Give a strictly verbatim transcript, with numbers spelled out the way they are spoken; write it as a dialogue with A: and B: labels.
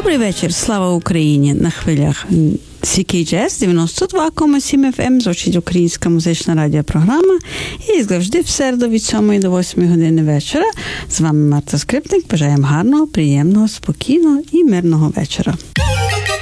A: Добрий вечір, слава Україні! На хвилях сі кей Джаз дев'яносто два кома сім еф ем звучить українська музична радіопрограма. І, як завжди, в середу від сьомої до восьмої години вечора. З вами Марта Скрипник. Бажаємо гарного, приємного, спокійного і мирного вечора.